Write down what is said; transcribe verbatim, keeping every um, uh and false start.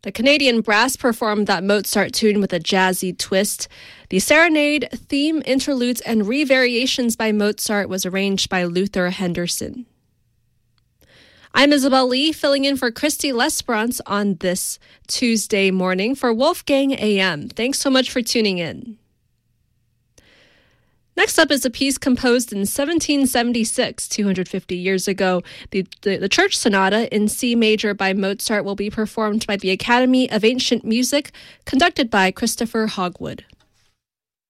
The Canadian Brass performed that Mozart tune with a jazzy twist. The serenade, theme, interludes, and re-variations by Mozart was arranged by Luther Henderson. I'm Isabel Lee, filling in for Christy Lesperance on this Tuesday morning for Wolfgang A M. Thanks so much for tuning in. Next up is a piece composed in seventeen seventy-six, two hundred fifty years ago. The, the, the Church Sonata in C major by Mozart will be performed by the Academy of Ancient Music, conducted by Christopher Hogwood.